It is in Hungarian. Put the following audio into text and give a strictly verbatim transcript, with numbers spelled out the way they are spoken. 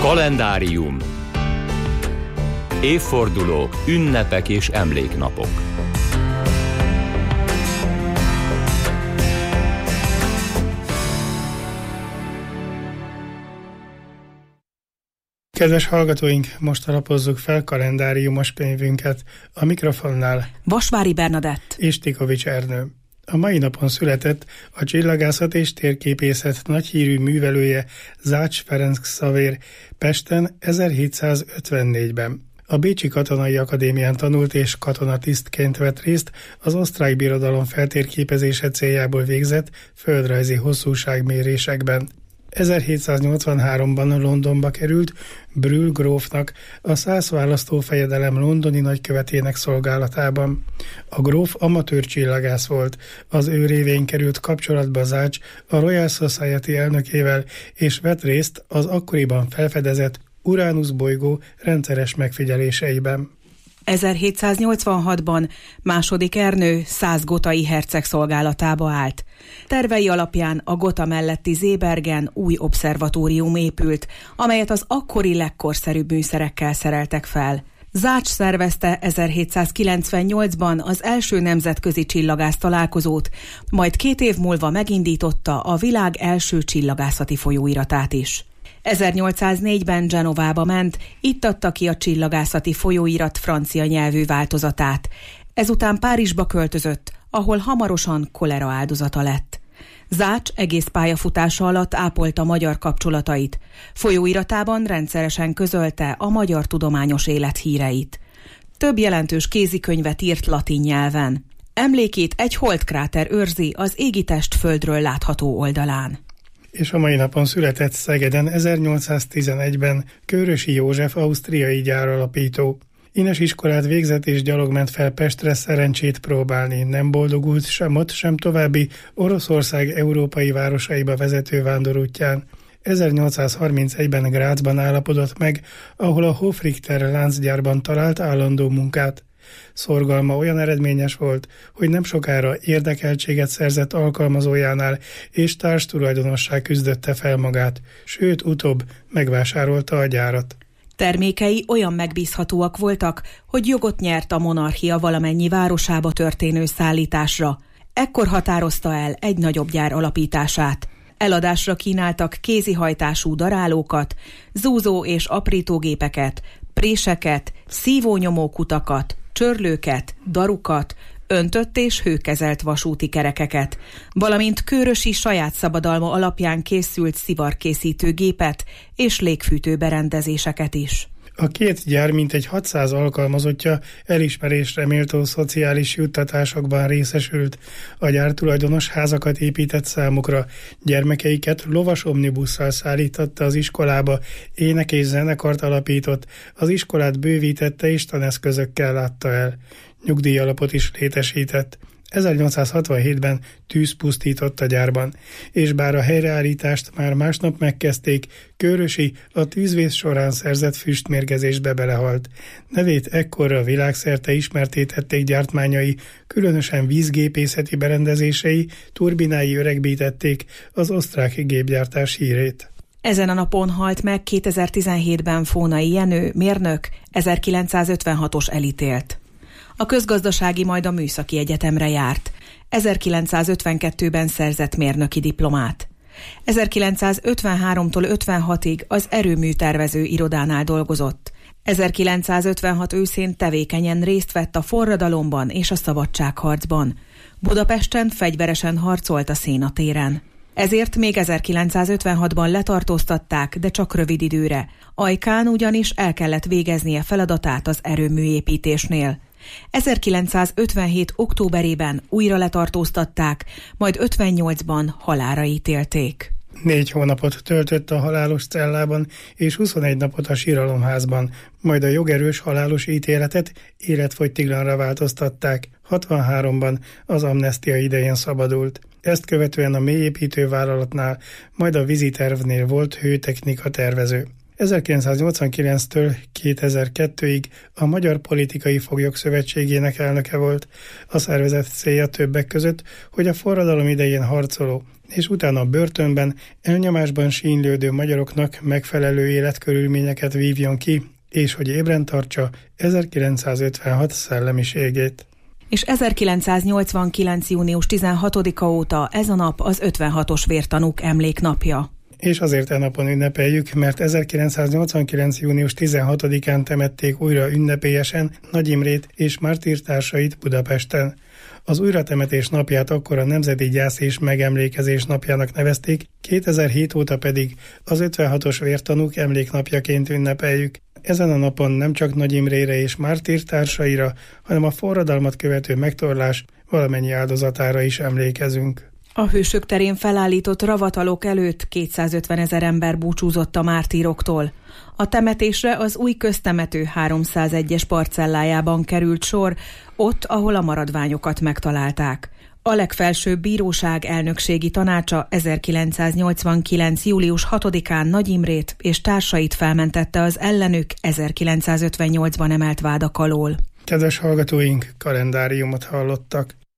Kalendárium. Évfordulók, ünnepek és emléknapok. Kedves hallgatóink, most alapozzuk fel kalendáriumos könyvünket. A mikrofonnál Vasvári Bernadett és Tikovics Ernő. A mai napon született a csillagászat és térképészet nagyhírű művelője, Zács Ferenc Xavér, Pesten ezerhétszázötvennégyben. A Bécsi Katonai Akadémián tanult és katonatisztként vett részt az osztrák birodalom feltérképezése céljából végzett földrajzi hosszúságmérésekben. ezerhétszáznyolcvanháromban Londonba került Brühl grófnak, a szász választófejedelem londoni nagykövetének szolgálatában. A gróf amatőr csillagász volt, az ő révén került kapcsolatba Zács a Royal Society elnökével, és vett részt az akkoriban felfedezett Uránusz bolygó rendszeres megfigyeléseiben. ezerhétszáznyolcvanhatban második Ernő szász gotai herceg szolgálatába állt. Tervei alapján a Gotha melletti Seebergen új obszervatórium épült, amelyet az akkori legkorszerűbb műszerekkel szereltek fel. Zács szervezte ezerhétszázkilencvennyolcban az első nemzetközi csillagász találkozót, majd két év múlva megindította a világ első csillagászati folyóiratát is. ezernyolcszáznégyben Genovába ment, itt adta ki a csillagászati folyóirat francia nyelvű változatát. Ezután Párizsba költözött, ahol hamarosan kolera áldozata lett. Zács egész pályafutása alatt ápolta magyar kapcsolatait. Folyóiratában rendszeresen közölte a magyar tudományos élet híreit. Több jelentős kézikönyvet írt latin nyelven. Emlékét egy holdkráter őrzi az égitest földről látható oldalán. És a mai napon született Szegeden ezernyolcszáztizenegyben Kőrösi József ausztriai gyáralapító. Innen iskolát végzett és gyalog ment fel Pestre szerencsét próbálni. Nem boldogult sem ott, sem további Oroszország európai városaiba vezető vándorútján. ezernyolcszázharmincegyben Grazban állapodott meg, ahol a Hofrichter láncgyárban talált állandó munkát. Szorgalma olyan eredményes volt, hogy nem sokára érdekeltséget szerzett alkalmazójánál, és társtulajdonossá küzdötte fel magát, sőt utóbb megvásárolta a gyárat. Termékei olyan megbízhatóak voltak, hogy jogot nyert a monarchia valamennyi városába történő szállításra. Ekkor határozta el egy nagyobb gyár alapítását. Eladásra kínáltak kézihajtású darálókat, zúzó- és aprítógépeket, préseket, szívónyomókutakat, csörlőket, darukat, öntött és hőkezelt vasúti kerekeket, valamint Kőrösi saját szabadalma alapján készült szivarkészítő gépet és légfűtő berendezéseket is. A két gyár mintegy hatszáz alkalmazottja elismerésre méltó szociális juttatásokban részesült. A gyár tulajdonos házakat épített számukra, gyermekeiket lovas omnibusszal szállította az iskolába, ének és zenekart alapított, az iskolát bővítette és taneszközökkel látta el. Nyugdíjalapot is létesített. ezernyolcszázhatvanhétben tűz pusztított a gyárban, és bár a helyreállítást már másnap megkezdték, Kőrösi a tűzvész során szerzett füstmérgezésbe belehalt. Nevét ekkorra világszerte ismertté tették gyártmányai, különösen vízgépészeti berendezései, turbinái öregbítették az osztrák gépgyártás hírét. Ezen a napon halt meg kétezer-tizenhétben Fónai Jenő, mérnök, ezerkilencszázötvenhatos elítélt. A közgazdasági, majd a műszaki egyetemre járt. ezerkilencszázötvenkettőben szerzett mérnöki diplomát. ezerkilencszázötvenháromtól ötvenhatig az erőműtervező irodánál dolgozott. ezerkilencszázötvenhat őszén tevékenyen részt vett a forradalomban és a szabadságharcban. Budapesten fegyveresen harcolt a Szénatéren. Ezért még ezerkilencszázötvenhatban letartóztatták, de csak rövid időre. Ajkán ugyanis el kellett végeznie feladatát az erőműépítésnél. ezerkilencszázötvenhét októberében újra letartóztatták, majd ötvennyolcban halálra ítélték. Négy hónapot töltött a halálos cellában és huszonegy napot a síralomházban, majd a jogerős halálos ítéletet életfogytiglanra változtatták. hatvanháromban az amnestia idején szabadult. Ezt követően a mélyépítő vállalatnál, majd a vízitervnél volt hőtechnika tervező. ezerkilencszáznyolcvankilenctől kétezer-kettőig a Magyar Politikai Foglyok Szövetségének elnöke volt. A szervezet célja többek között, hogy a forradalom idején harcoló, és utána a börtönben elnyomásban sínylődő magyaroknak megfelelő életkörülményeket vívjon ki, és hogy ébren tartsa ezerkilencszázötvenhat szellemiségét. És ezerkilencszáznyolcvankilenc. június tizenhatodika óta ez a nap az ötvenhatos vértanúk emléknapja. És azért e napon ünnepeljük, mert ezerkilencszáznyolcvankilenc. június tizenhatodikán temették újra ünnepélyesen Nagy Imrét és mártírtársait Budapesten. Az újratemetés napját akkor a Nemzeti Gyász és Megemlékezés napjának nevezték, kétezer-hét óta pedig az ötvenhatos vértanúk emléknapjaként ünnepeljük. Ezen a napon nem csak Nagy Imrére és mártírtársaira, hanem a forradalmat követő megtorlás valamennyi áldozatára is emlékezünk. A Hősök terén felállított ravatalok előtt kétszázötvenezer ember búcsúzott a mártíroktól. A temetésre az új köztemető háromszázegyes parcellájában került sor, ott, ahol a maradványokat megtalálták. A legfelsőbb bíróság elnökségi tanácsa ezerkilencszáznyolcvankilenc. július hatodikán Nagy Imrét és társait felmentette az ellenük ezerkilencszázötvennyolcban emelt vádak alól. Kedves hallgatóink, kalendáriumot hallottak.